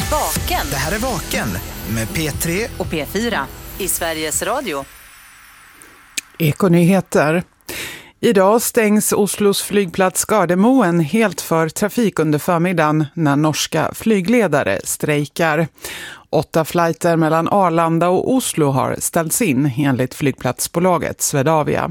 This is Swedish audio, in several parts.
Vaken. Det här är Vaken med P3 och P4 i Sveriges Radio. Ekonyheter. Idag stängs Oslos flygplats Gardermoen helt för trafik under förmiddagen när norska flygledare strejkar. 8 flighter mellan Arlanda och Oslo har ställts in enligt flygplatsbolaget Swedavia.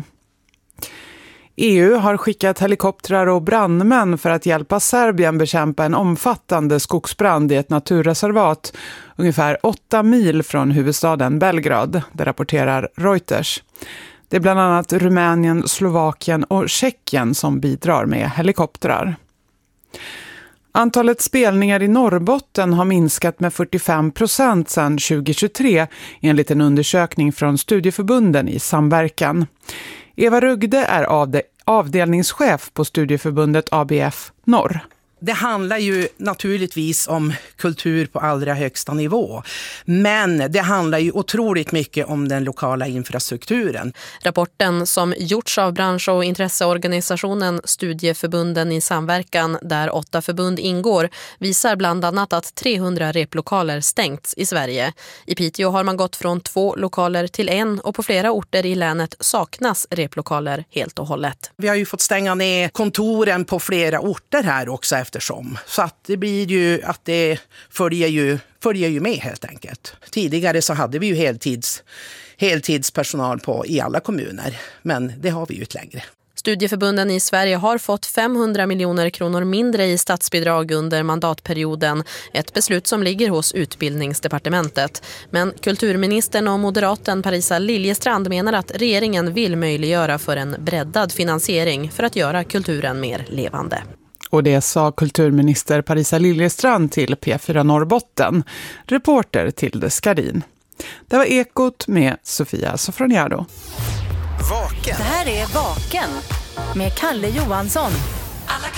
EU har skickat helikoptrar och brandmän för att hjälpa Serbien bekämpa en omfattande skogsbrand i ett naturreservat ungefär 8 mil från huvudstaden Belgrad, det rapporterar Reuters. Det är bland annat Rumänien, Slovakien och Tjeckien som bidrar med helikoptrar. Antalet spelningar i Norrbotten har minskat med 45% sedan 2023 enligt en undersökning från studieförbunden i samverkan. Eva Rugde är avdelningschef på studieförbundet ABF Norr. Det handlar ju naturligtvis om kultur på allra högsta nivå. Men det handlar ju otroligt mycket om den lokala infrastrukturen. Rapporten som gjorts av bransch- och intresseorganisationen Studieförbunden i samverkan, där 8 förbund ingår, visar bland annat att 300 replokaler stängts i Sverige. I Piteå har man gått från 2 lokaler till 1 och på flera orter i länet saknas replokaler helt och hållet. Vi har ju fått stänga ner kontoren på flera orter här också eftersom. Så att det blir ju att det följer ju med helt enkelt. Tidigare så hade vi ju heltidspersonal i alla kommuner, men det har vi ju inte längre. Studieförbunden i Sverige har fått 500 miljoner kronor mindre i statsbidrag under mandatperioden. Ett beslut som ligger hos Utbildningsdepartementet. Men kulturministern och moderaten Parisa Liljestrand menar att regeringen vill möjliggöra för en breddad finansiering för att göra kulturen mer levande. Och det sa kulturminister Parisa Liljestrand till P4 Norrbotten. Reporter Tilde Skardin. Det var Ekot med Sofia Sofroniardo. Vaken. Det här är Vaken med Kalle Johansson.